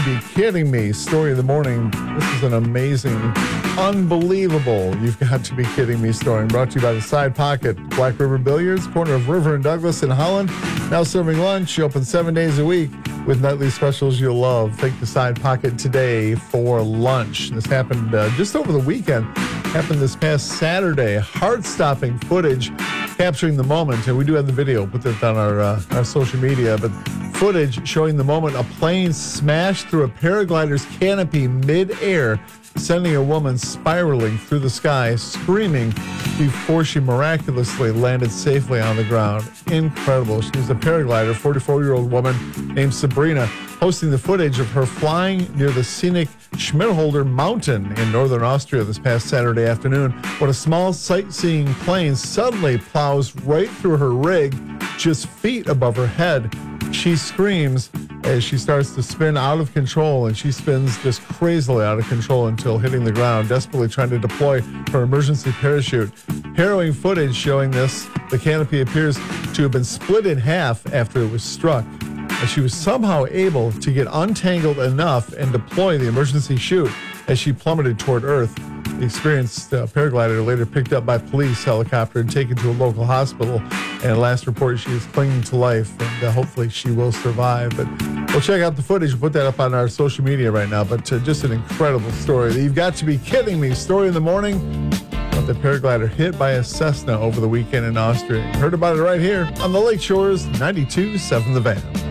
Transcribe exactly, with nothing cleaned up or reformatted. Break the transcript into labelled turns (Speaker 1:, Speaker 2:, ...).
Speaker 1: Be kidding me. Story of the morning. This is an amazing, unbelievable, you've got to be kidding me story. Brought to you by the Side Pocket, Black River Billiards, corner of River and Douglas in Holland. Now serving lunch, open seven days a week with nightly specials you'll love. Take the Side Pocket today for lunch. This happened uh, just over the weekend. Happened this past Saturday. Heart-stopping footage capturing the moment, and we do have the video. Put that on our uh, our social media, but footage showing the moment a plane smashed through a paraglider's canopy mid-air, sending a woman spiraling through the sky, screaming before she miraculously landed safely on the ground. Incredible. She was a paraglider, forty-four-year-old woman named Sabrina, posting the footage of her flying near the scenic Schmidholder Mountain in northern Austria this past Saturday afternoon, when a small sightseeing plane suddenly plows right through her rig, just feet above her head. She screams as she starts to spin out of control, and she spins just crazily out of control until hitting the ground, desperately trying to deploy her emergency parachute. Harrowing footage showing this. The canopy appears to have been split in half after it was struck, and she was somehow able to get untangled enough and deploy the emergency chute as she plummeted toward Earth. The experienced uh, paraglider later picked up by police helicopter and taken to a local hospital. And last report, she is clinging to life, and uh, hopefully she will survive. But we'll check out the footage. We'll put that up on our social media right now. But uh, just an incredible story. You've got to be kidding me. Story in the morning of the paraglider hit by a Cessna over the weekend in Austria. You heard about it right here on the Lake Shores ninety-two point seven The Van.